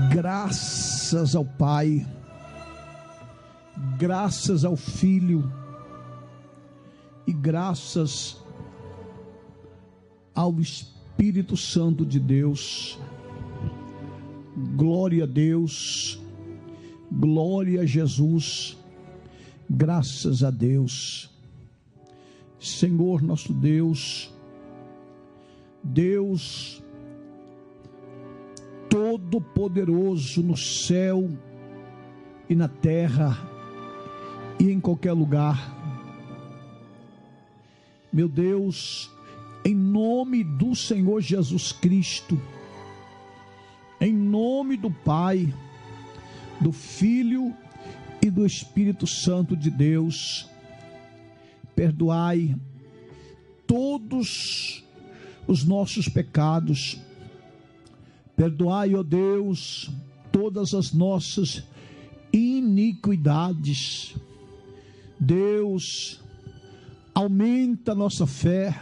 Graças ao Pai, graças ao Filho e graças ao Espírito Santo de Deus. Glória a Deus, glória a Jesus, graças a Deus. Senhor nosso Deus, Deus Todo-Poderoso no céu e na terra e em qualquer lugar. Meu Deus, em nome do Senhor Jesus Cristo, em nome do Pai, do Filho e do Espírito Santo de Deus, perdoai todos os nossos pecados. Perdoai, ó Deus, todas as nossas iniquidades. Deus, aumenta a nossa fé,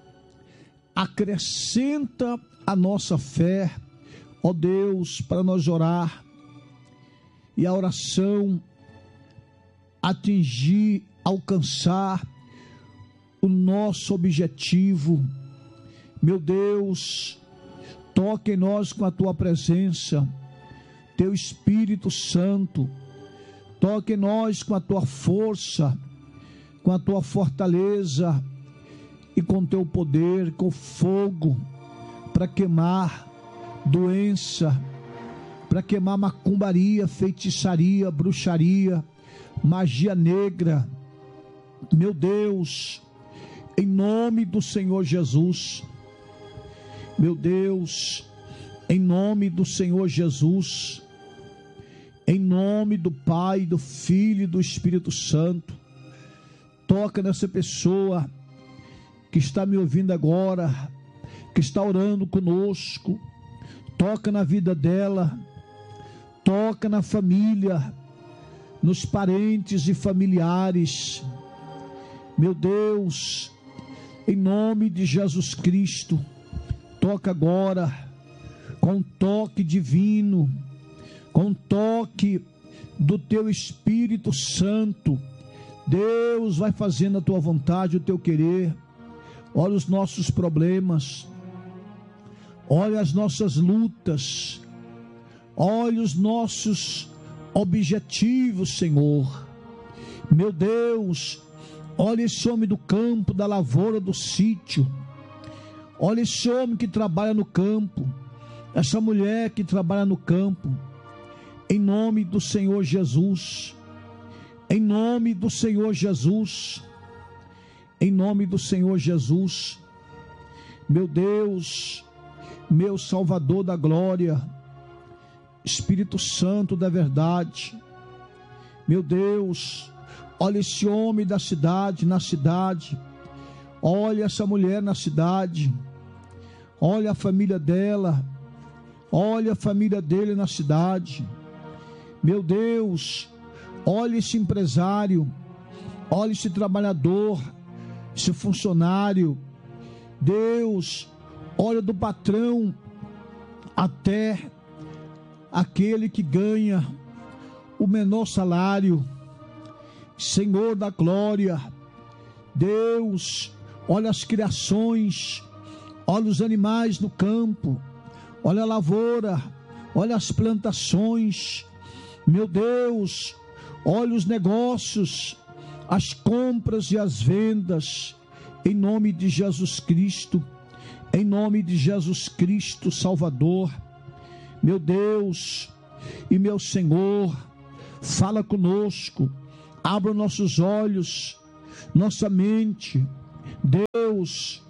acrescenta a nossa fé, ó Deus, para nós orar e a oração atingir, alcançar o nosso objetivo. Meu Deus, toque em nós com a Tua presença, Teu Espírito Santo, toque em nós com a Tua força, com a Tua fortaleza e com Teu poder, com fogo, para queimar doença, para queimar macumbaria, feitiçaria, bruxaria, magia negra. Meu Deus, em nome do Senhor Jesus, meu Deus, em nome do Senhor Jesus, em nome do Pai, do Filho e do Espírito Santo, toca nessa pessoa que está me ouvindo agora, que está orando conosco, toca na vida dela, toca na família, nos parentes e familiares. Meu Deus, em nome de Jesus Cristo, toca agora, com um toque divino, com um toque do Teu Espírito Santo. Deus vai fazendo a Tua vontade, o Teu querer. Olha os nossos problemas, olha as nossas lutas, olha os nossos objetivos, Senhor. Meu Deus, olha esse homem do campo, da lavoura, do sítio. Olha esse homem que trabalha no campo, essa mulher que trabalha no campo, em nome do Senhor Jesus, em nome do Senhor Jesus, em nome do Senhor Jesus. Meu Deus, meu Salvador da glória, Espírito Santo da verdade, meu Deus, olha esse homem da cidade, na cidade, olha essa mulher na cidade, olha a família dela, olha a família dele na cidade. Meu Deus, olha esse empresário, olha esse trabalhador, esse funcionário. Deus, olha do patrão até aquele que ganha o menor salário. Senhor da glória, Deus, olha as criações, olha os animais no campo, olha a lavoura, olha as plantações. Meu Deus, olha os negócios, as compras e as vendas, em nome de Jesus Cristo, em nome de Jesus Cristo Salvador. Meu Deus e meu Senhor, fala conosco, abra nossos olhos, nossa mente. Deus,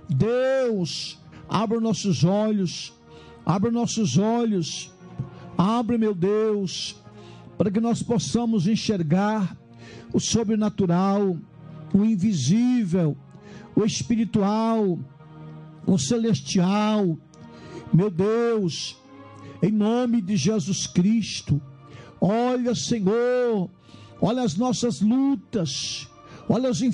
abra nossos olhos, abra nossos olhos, abre, meu Deus, para que nós possamos enxergar o sobrenatural, o invisível, o espiritual, o celestial. Meu Deus, em nome de Jesus Cristo, olha, Senhor, olha as nossas lutas, olha as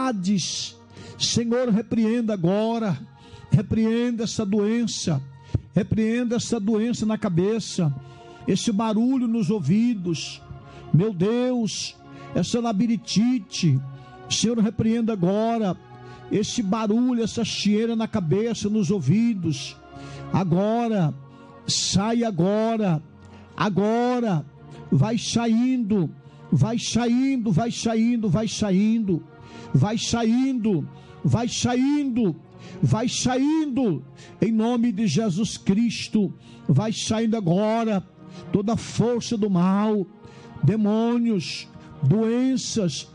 enfermidades. Senhor, repreenda agora, repreenda essa doença, Repreenda essa doença na cabeça, esse barulho nos ouvidos. Meu Deus, essa labirintite, Senhor, repreenda agora esse barulho, essa chieira na cabeça, nos ouvidos. Agora, sai agora, agora, vai saindo, vai saindo, vai saindo, vai saindo, vai saindo, vai saindo, vai saindo, em nome de Jesus Cristo, vai saindo agora, toda força do mal, demônios, doenças,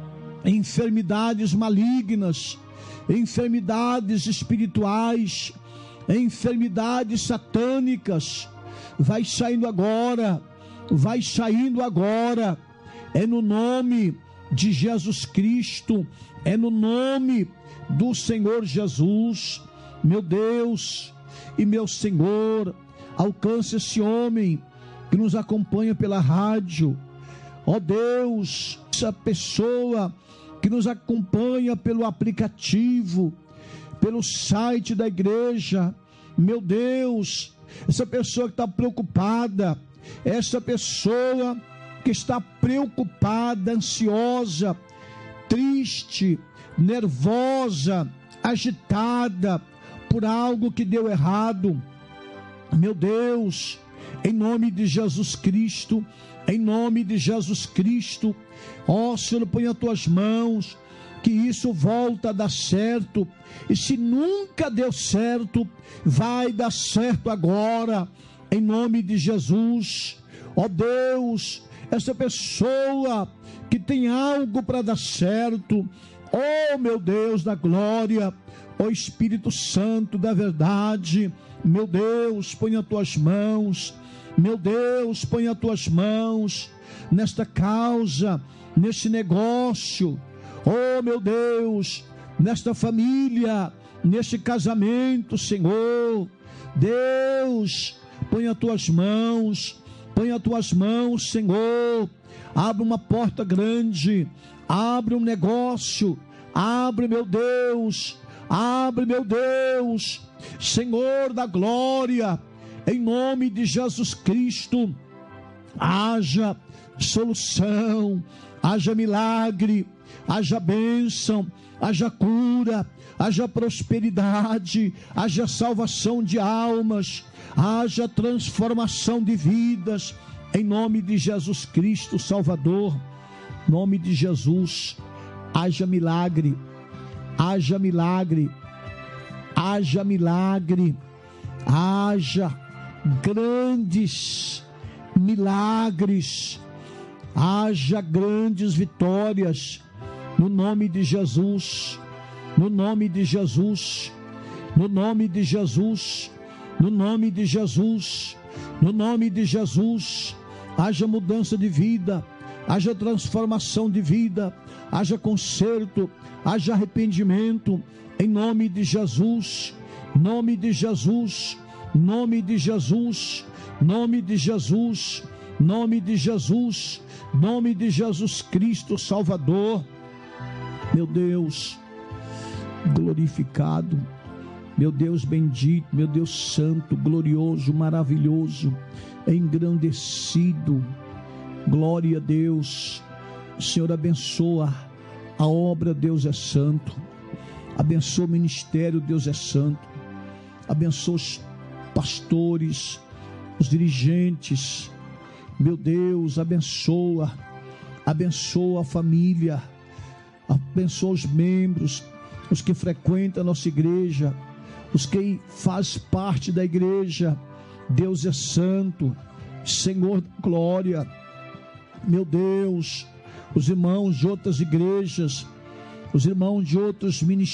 enfermidades malignas, enfermidades espirituais, enfermidades satânicas, vai saindo agora, vai saindo agora, é no nome de Jesus Cristo, é no nome do Senhor Jesus. Meu Deus e meu Senhor, alcance esse homem que nos acompanha pela rádio, ó Deus, essa pessoa que nos acompanha pelo aplicativo, pelo site da igreja, meu Deus, essa pessoa que está preocupada, essa pessoa que está preocupada, ansiosa, triste, nervosa, agitada por algo que deu errado, meu Deus, em nome de Jesus Cristo, em nome de Jesus Cristo, ó Senhor, põe as tuas mãos, que isso volta a dar certo, e se nunca deu certo, vai dar certo agora, em nome de Jesus. Ó Deus, essa pessoa que tem algo para dar certo, ó meu Deus da glória, ó Espírito Santo da verdade, meu Deus, põe as tuas mãos, meu Deus, põe as tuas mãos nesta causa, neste negócio, oh meu Deus, nesta família, neste casamento, Senhor. Deus, põe as tuas mãos, Senhor. Abre uma porta grande, abre um negócio, abre, meu Deus, Senhor da glória, em nome de Jesus Cristo, haja solução, haja milagre, haja bênção, haja cura, haja prosperidade, haja salvação de almas, haja transformação de vidas, em nome de Jesus Cristo Salvador, em nome de Jesus, haja milagre, haja milagre, haja milagre, haja grandes milagres, haja grandes vitórias, no nome de Jesus, no nome de Jesus, no nome de Jesus, no nome de Jesus, no nome de Jesus, haja mudança de vida, haja transformação de vida, haja conserto, haja arrependimento, em nome de Jesus, nome de Jesus, nome de Jesus, nome de Jesus, nome de Jesus, nome de Jesus Cristo Salvador. Meu Deus glorificado, meu Deus bendito, meu Deus santo, glorioso, maravilhoso, engrandecido, glória a Deus. O Senhor abençoa a obra, Deus é santo, abençoa o ministério, Deus é santo, abençoa os pastores, os dirigentes, meu Deus, abençoa a família, abençoa os membros, os que frequentam a nossa igreja, os que fazem parte da igreja. Deus é santo, Senhor da glória, meu Deus, os irmãos de outras igrejas, os irmãos de outros ministérios,